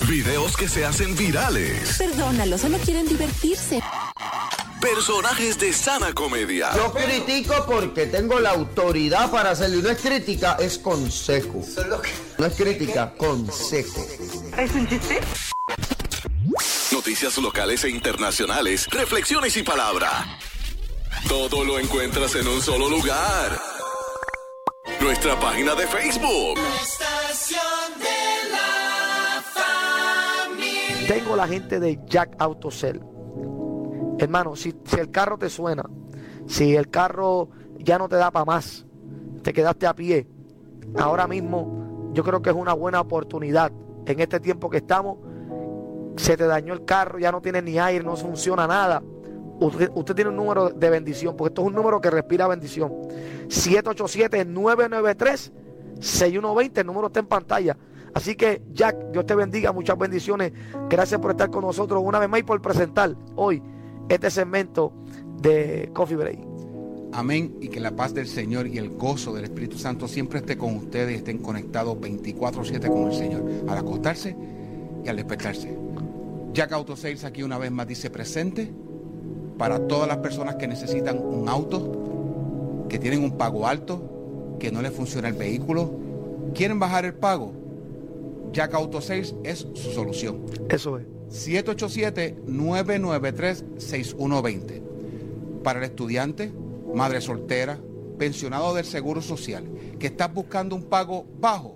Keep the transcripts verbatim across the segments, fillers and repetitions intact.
Videos que se hacen virales. Perdónalo, solo quieren divertirse. Personajes de sana comedia. Yo critico porque tengo la autoridad para hacerlo. Y no es crítica, es consejo. No es crítica, consejo. ¿Es un chiste? Noticias locales e internacionales, reflexiones y palabra. Todo lo encuentras en un solo lugar. Nuestra página de Facebook. La estación de la familia. Tengo la gente de Jack Autocel. Hermano, si, si el carro te suena, si el carro ya no te da para más, te quedaste a pie, ahora mismo yo creo que es una buena oportunidad. En este tiempo que estamos, se te dañó el carro, ya no tiene ni aire, no funciona nada. Usted, usted tiene un número de bendición, porque esto es un número que respira bendición. siete ocho siete, nueve nueve tres, seis uno dos cero, el número está en pantalla. Así que, Jack, Dios te bendiga, muchas bendiciones. Gracias por estar con nosotros una vez más y por presentar hoy este segmento de Coffee Break. Amén, y que la paz del Señor y el gozo del Espíritu Santo siempre esté con ustedes y estén conectados veinticuatro siete con el Señor, al acostarse y al despertarse. Jack Auto Sales aquí una vez más dice presente para todas las personas que necesitan un auto, que tienen un pago alto, que no les funciona el vehículo, quieren bajar el pago. Jack Auto Sales es su solución. Eso es. siete ocho siete, nueve nueve tres, seis uno dos cero. Para el estudiante, madre soltera, pensionado del Seguro Social, que estás buscando un pago bajo,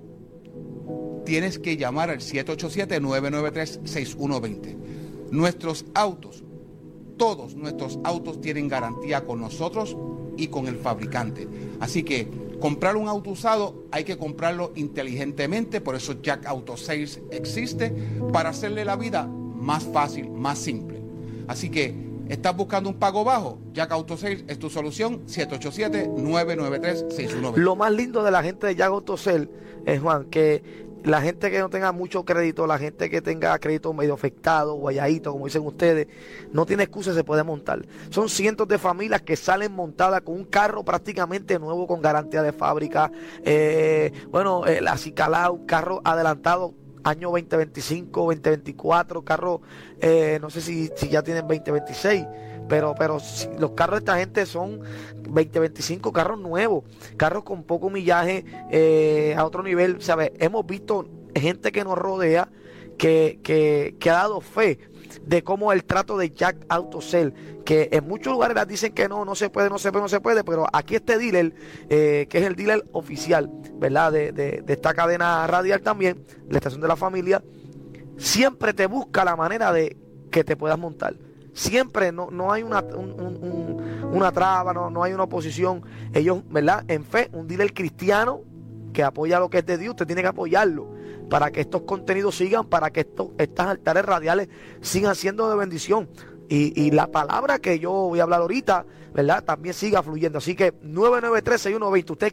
tienes que llamar al siete ocho siete, nueve nueve tres, seis uno dos cero. Nuestros autos, todos nuestros autos tienen garantía con nosotros y con el fabricante. Así que comprar un auto usado hay que comprarlo inteligentemente, por eso Jack Auto Sales existe, para hacerle la vida más fácil, más simple. Así que, ¿estás buscando un pago bajo? Jack Auto Sales es tu solución, siete ocho siete, nueve nueve tres, seis uno dos cero. Lo más lindo de la gente de Jack Auto Sales es, Juan, que la gente que no tenga mucho crédito, la gente que tenga crédito medio afectado, guayadito, como dicen ustedes, no tiene excusa, se puede montar. Son cientos de familias que salen montadas con un carro prácticamente nuevo, con garantía de fábrica. Eh, bueno, el Acicalao, carro adelantado, año veinte veinticinco, veinte veinticuatro, carro, eh, no sé si, si ya tienen veinte veintiséis. Pero, pero si los carros de esta gente son veinte veinticinco, carros nuevos, carros con poco millaje, eh, a otro nivel, ¿sabes? Hemos visto gente que nos rodea que, que, que ha dado fe de cómo el trato de Jack Auto Sales, que en muchos lugares las dicen que no, no se puede, no se puede, no se puede, pero aquí este dealer, eh, que es el dealer oficial, ¿verdad? De, de, de esta cadena radial también, la estación de la familia, siempre te busca la manera de que te puedas montar. Siempre no, no hay una, un, un, un, una traba, no, no hay una oposición. Ellos, ¿verdad? En fe, un dealer cristiano que apoya lo que es de Dios, usted tiene que apoyarlo para que estos contenidos sigan, para que estos, estas altares radiales sigan siendo de bendición. Y, y la palabra que yo voy a hablar ahorita, ¿verdad? También siga fluyendo. Así que nueve nueve tres, seis uno dos cero. Usted